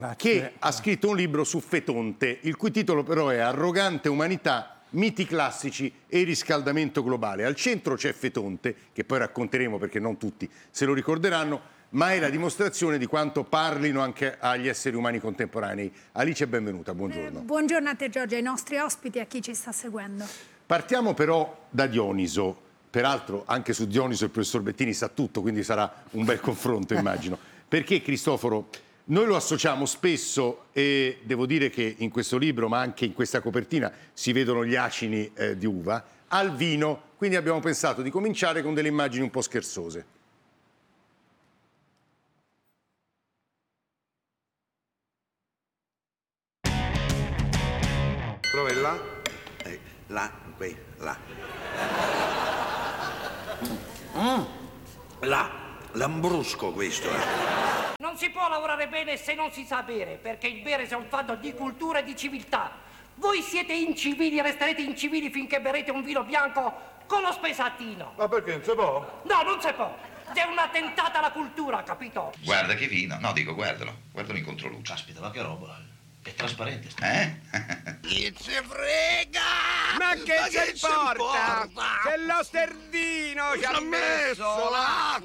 che ha scritto un libro su Fetonte, il cui titolo però è Arrogante umanità, miti classici e riscaldamento globale. Al centro c'è Fetonte, che poi racconteremo perché non tutti se lo ricorderanno, ma è la dimostrazione di quanto parlino anche agli esseri umani contemporanei. Alice, benvenuta, buongiorno. Buongiorno a te Giorgio, ai nostri ospiti e a chi ci sta seguendo. Partiamo però da Dioniso. Peraltro anche su Dioniso il professor Bettini sa tutto, quindi sarà un bel confronto immagino. Perché Cristoforo, noi lo associamo spesso, e devo dire che in questo libro, ma anche in questa copertina, si vedono gli acini di uva, al vino, quindi abbiamo pensato di cominciare con delle immagini un po' scherzose. Prova là. Là, qui, là. Là, lambrusco questo, Non si può lavorare bene se non si sa bere, perché il bere è un fatto di cultura e di civiltà. Voi siete incivili e resterete incivili finché berrete un vino bianco con lo spesatino. Ma perché non si può? No, non si può. È un attentato alla cultura, capito? Guarda che vino. No, dico, guardalo. Guardalo in controluce. Caspita, ma che roba. È trasparente. Chi se frega? Ma che ci importa? Se lo sterdino ci ha messo là!